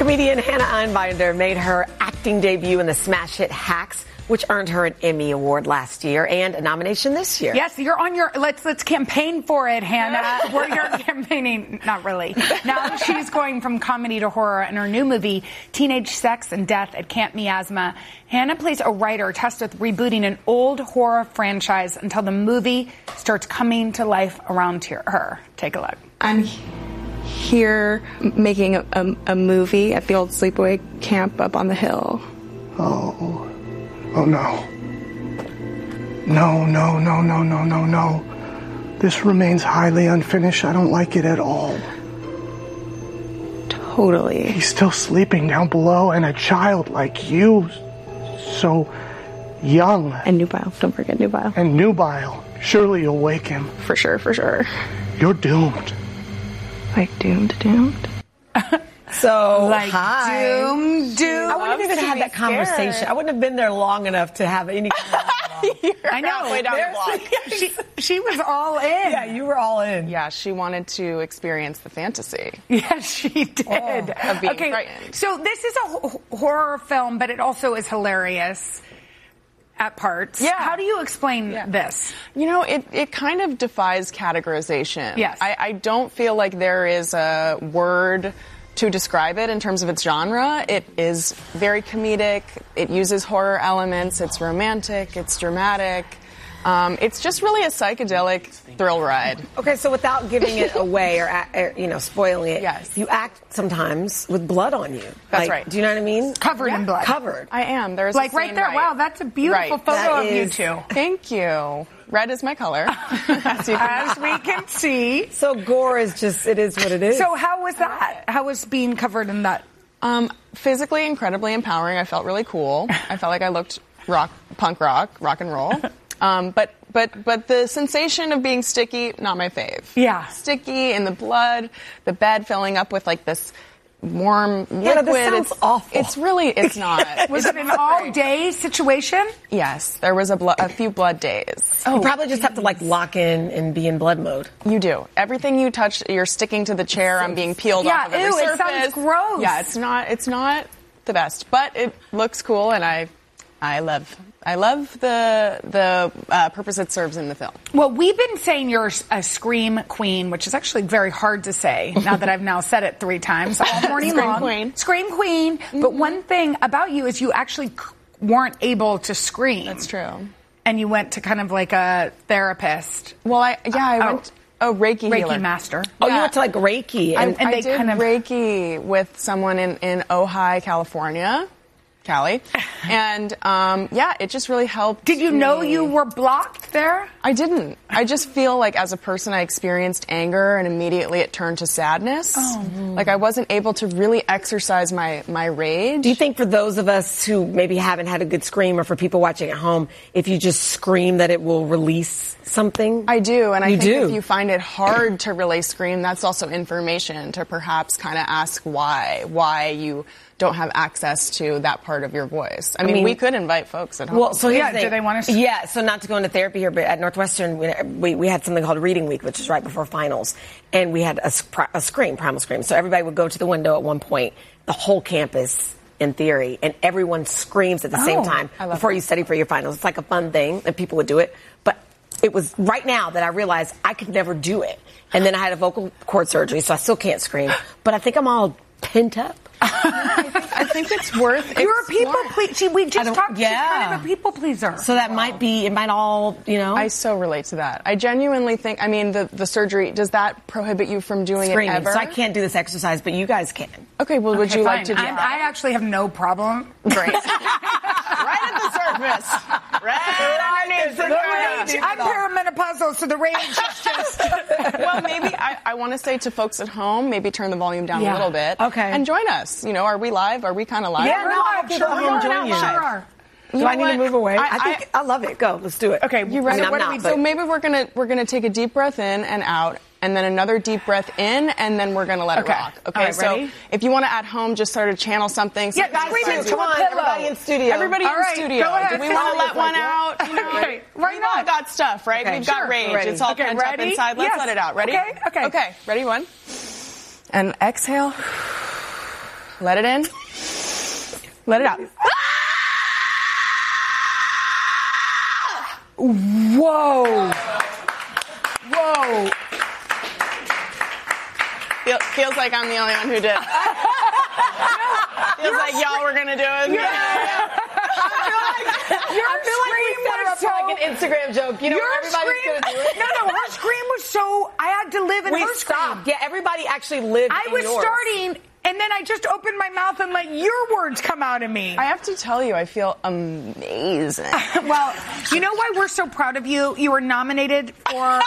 Comedian Hannah Einbinder made her acting debut in the smash hit Hacks, which earned her an Emmy Award last year and a nomination this year. Yes, you're on your, let's campaign for it, Hannah. You're campaigning, not really. Now she's going from comedy to horror in her new movie, Teenage Sex and Death at Camp Miasma. Hannah plays a writer tasked with rebooting an old horror franchise until the movie starts coming to life around her. Take a look. I'm here making a movie at the old sleepaway camp up on the hill. Oh, no. No. This remains highly unfinished. I don't like it at all. Totally. He's still sleeping down below, and a child like you, so young. And nubile. Don't forget nubile. And nubile. Surely you'll wake him. For sure. You're doomed. Like doomed. So, Like hi. Doom. I wouldn't have even had that conversation. I wouldn't have been there long enough to have any kind of I know. Halfway down the block. She was all in. Yeah, you were all in. Yeah, she wanted to experience the fantasy. Yes, she did. Of being frightened. So this is a horror film, but it also is hilarious at parts. Yeah. How do you explain this? You know, it kind of defies categorization. Yes. I don't feel like there is a word to describe it in terms of its genre. It is very comedic. It uses horror elements. It's romantic. It's dramatic. It's just really a psychedelic thrill ride. Okay, so without giving it away or spoiling it, Yes. you act sometimes with blood on you. That's right. Do you know what I mean? Covered in blood. Covered. I am. There's Like a right scene there. Wow, that's a beautiful Right. photo That of you is- two. Thank you. Red is my color. As we can see. So gore is just, it is what it is. So how was that? How was being covered in that? Physically incredibly empowering. I felt really cool. I felt like I looked punk rock and roll. But the sensation of being sticky, not my fave. Yeah. Sticky in the blood, the bed filling up with like this warm liquid. this sounds awful. It's not. Was it an all-day situation? Yes, there was a few blood days. you probably just have to lock in and be in blood mode. You do. Everything you touch, you're sticking to the chair. I'm being peeled off of every ew, surface. it sounds gross. Yeah, it's not the best, but it looks cool, and I love the purpose it serves in the film. Well, we've been saying you're a scream queen, which is actually very hard to say now that I've now said it 3 times all morning Scream long. queen. Scream queen. Mm-hmm. But one thing about you is you actually weren't able to scream. That's true. And you went to kind of like a therapist. Well, I went Reiki healer. Reiki master. Oh, you went to Reiki. I they did kind of Reiki with someone in Ojai, California. Cali. And, it just really helped. Did you know you were blocked there? I didn't. I just feel like as a person I experienced anger and immediately it turned to sadness. Like I wasn't able to really exercise my rage. Do you think for those of us who maybe haven't had a good scream, or for people watching at home, if you just scream that it will release something? I do, and I think if you find it hard to really scream, that's also information to perhaps kind of ask why you don't have access to that part of your voice. I mean, we could invite folks at home. Well, so here's the thing. do they want to? Yeah, so not to go into therapy here, but at Northwestern, we had something called Reading Week, which is right before finals, and we had a primal scream. So everybody would go to the window at one point, the whole campus, in theory, and everyone screams at the same time before you study for your finals. It's like a fun thing, and people would do it. But it was right now that I realized I could never do it. And then I had a vocal cord surgery, so I still can't scream. But I think I'm all pent up. I think it's worth it. You're a people pleaser. We just talked to kind of a people pleaser. So that it might all, I so relate to that. I genuinely think, the surgery, does that prohibit you from doing screaming. it ever? So I can't do this exercise, but you guys can. Okay, well, would you like to do I actually have no problem. Great. Right at the surface. Right underneath the rage. I'm perimenopausal, so the rage is just... Well, maybe I want to say to folks at home, maybe turn the volume down a little bit. Okay. And join us. Are we live? Are we kind of live? Yeah, we're live. Sure, We're join you. Sure. Do I need to move away? I love it. Go. Let's do it. Okay. You ready? So maybe we're gonna take a deep breath in and out, and then another deep breath in, and then we're gonna let it rock. Okay. Right, so ready? if you want to at home, just sort of channel something. Yeah, guys, scream into come a on, pillow. everybody in studio. Everybody All in right, studio. go ahead. Do we want to let one out? Okay. We've all got stuff, right? Okay, We've got sure. rage. Ready. It's all Okay, pent up ready? inside. Let's Yes. let it out. Ready? Okay. Okay. Ready? 1. And exhale. Let it in. Let it out. Whoa. Whoa. Feels like I'm the only one who did. Feels like y'all were gonna do it. I feel like we set her up for like an Instagram joke. You know, where everybody's gonna do it. No, her scream was so. I had to live in her stopped. scream. Yeah, everybody actually lived. I in was yours. starting, and then I just opened my mouth and let your words come out of me. I have to tell you, I feel amazing. Well, you know why we're so proud of you? You were nominated for an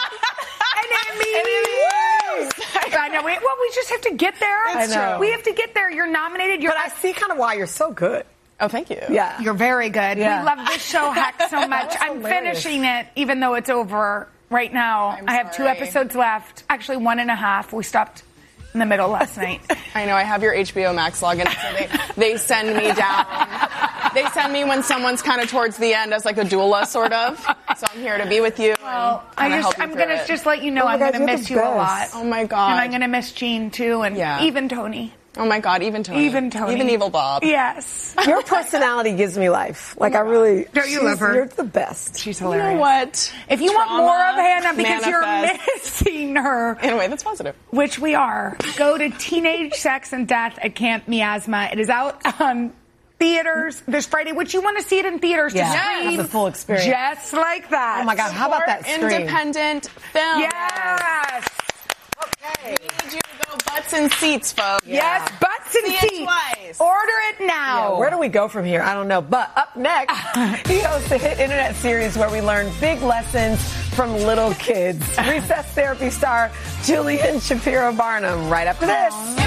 Emmy. I know. We just have to get there. It's true. We have to get there. You're nominated. But I see kind of why you're so good. Oh, thank you. Yeah. You're very good. Yeah. We love this show, Heck, so much. I'm hilarious. finishing it, even though it's over right now. I have 2 sorry. episodes left. Actually, 1.5. We stopped in the middle last night. I know. I have your HBO Max login, so they send me down. They send me when someone's kind of towards the end as like a doula, sort of. So I'm here to be with you. Well, I'm gonna just let you know I'm God, gonna you're miss the you a best. lot. Oh my God. And I'm gonna miss Gene too, and Yeah. even Tony. Oh my God, even Tony. Even Tony. Even Evil Bob. Yes. Your personality gives me life. Like I really. Don't you love her? You're the best. She's You hilarious. know what? If you want Trauma more of Hannah because you're manifests missing her, in a way that's positive. which we are, go to Teenage Sex and Death at Camp Miasma. It is out on theaters this Friday, which you want to see it in theaters Yeah. to Yes. scream The full experience. just like that. Oh my God, how about that scream? Independent film. Yes. We need you to go butts and seats, folks. Yes, butts and See it seats. twice. Order it now. Yeah, where do we go from here? I don't know. But up next, he hosts a hit internet series where we learn big lessons from little kids. Recess therapy star Julian Shapiro Barnum right after this.